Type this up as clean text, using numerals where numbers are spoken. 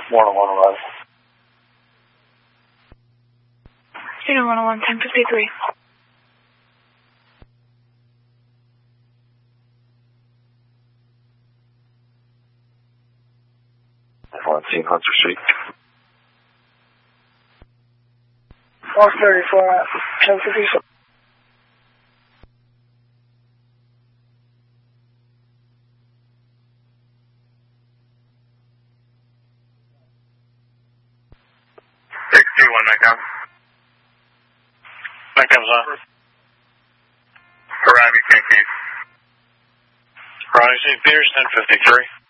10111. Unit 101, 1053. Hunter Street. 134, 1054. That comes on. Arriving St. Peters. Arriving St. Peters, 1053.